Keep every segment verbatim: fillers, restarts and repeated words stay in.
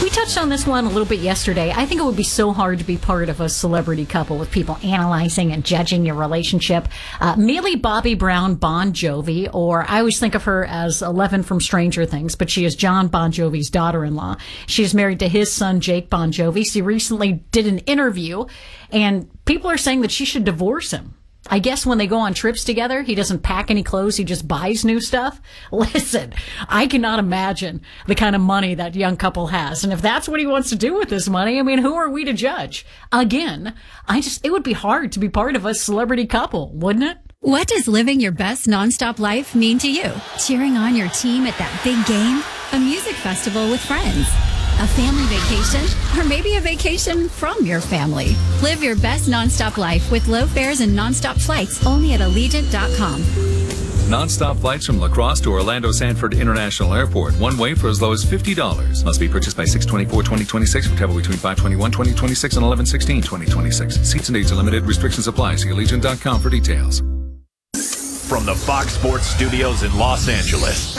We touched on this one a little bit yesterday. I think it would be so hard to be part of a celebrity couple with people analyzing and judging your relationship. Uh, Millie Bobby Brown Bon Jovi, or I always think of her as Eleven from Stranger Things, but she is John Bon Jovi's daughter-in-law. She is married to his son, Jake Bon Jovi. She recently did an interview, and people are saying that she should divorce him. I guess when they go on trips together, he doesn't pack any clothes, he just buys new stuff. Listen, I cannot imagine the kind of money that young couple has. And if that's what he wants to do with this money, I mean, who are we to judge? Again, I just, it would be hard to be part of a celebrity couple, wouldn't it? What does living your best nonstop life mean to you? Cheering on your team at that big game? A music festival with friends? A family vacation? Or maybe a vacation from your family? Live your best nonstop life with low fares and nonstop flights only at Allegiant dot com. Non-stop flights from La Crosse to Orlando Sanford International Airport. One way for as low as fifty dollars. Must be purchased by six twenty-four twenty twenty-six for travel between five twenty-one twenty twenty-six and eleven sixteen twenty twenty-six. Seats and dates are limited. Restrictions apply. See Allegiant dot com for details. From the Fox Sports Studios in Los Angeles,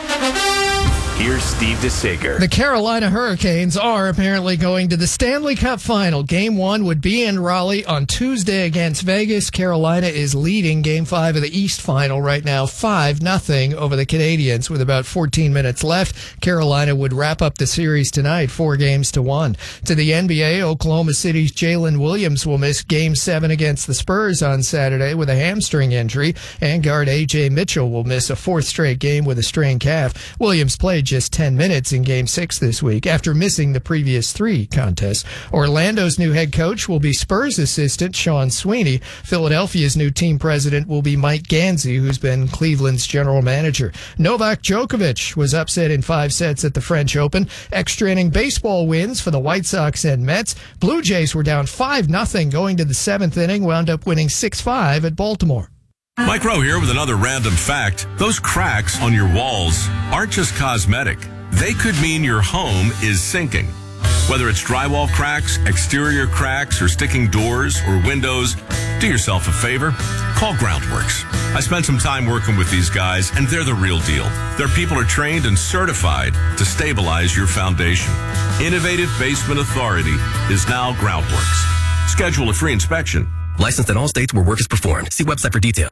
here's Steve DeSager. The Carolina Hurricanes are apparently going to the Stanley Cup Final. Game one would be in Raleigh on Tuesday against Vegas. Carolina is leading Game five of the East Final right now, five nothing over the Canadiens with about fourteen minutes left. Carolina would wrap up the series tonight, four games to one. To the N B A, Oklahoma City's Jalen Williams will miss Game seven against the Spurs on Saturday with a hamstring injury, and guard A J Mitchell will miss a fourth straight game with a strained calf. Williams played just ten minutes in Game six this week after missing the previous three contests. Orlando's new head coach will be Spurs assistant Sean Sweeney. Philadelphia's new team president will be Mike Gansey, who's been Cleveland's general manager. Novak Djokovic was upset in five sets at the French Open. Extra inning baseball wins for the White Sox and Mets. Blue Jays were down five nothing going to the seventh inning, wound up winning six five at Baltimore. Mike Rowe here with another random fact. Those cracks on your walls aren't just cosmetic. They could mean your home is sinking. Whether it's drywall cracks, exterior cracks, or sticking doors or windows, do yourself a favor. Call Groundworks. I spent some time working with these guys, and they're the real deal. Their people are trained and certified to stabilize your foundation. Innovative Basement Authority is now Groundworks. Schedule a free inspection. Licensed in all states where work is performed. See website for details.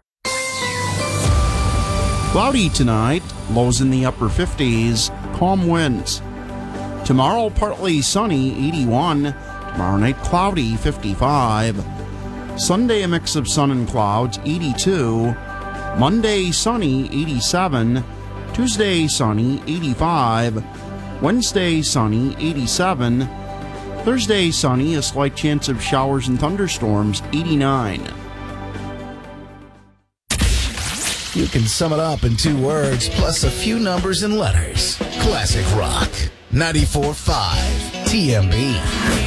Cloudy tonight, lows in the upper fifties, calm winds. Tomorrow, partly sunny, eighty-one. Tomorrow night, cloudy, fifty-five. Sunday, a mix of sun and clouds, eighty-two. Monday, sunny, eighty-seven. Tuesday, sunny, eighty-five. Wednesday, sunny, eighty-seven. Thursday, sunny, a slight chance of showers and thunderstorms, eighty-nine. You can sum it up in two words, plus a few numbers and letters. Classic Rock. ninety-four point five T M B.